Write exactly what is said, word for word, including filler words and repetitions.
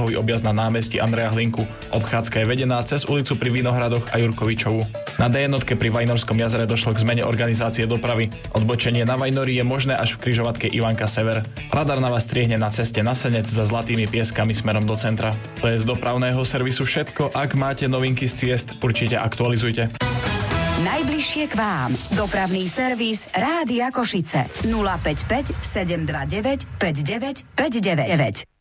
kruhový objazd na námestí Andreja Hlinku. Obchádzka je vedená cez ulicu pri Vinohradoch a Jurkovičovu. Na dé jednotke pri Vajnorskom jazere došlo k zmene organizácie dopravy. Odbočenie na Vajnori je možné až v križovatke Ivanka Sever. Radar na vás striehne na ceste na Senec za Zlatými Pieskami smerom do centra. To je z dopravného servisu všetko. Ak máte novinky z ciest, určite aktualizujte. Najbližšie k vám. Dopravný servis Rádia Košice. nula päť päť sedem dva deväť päť deväť päť deväť.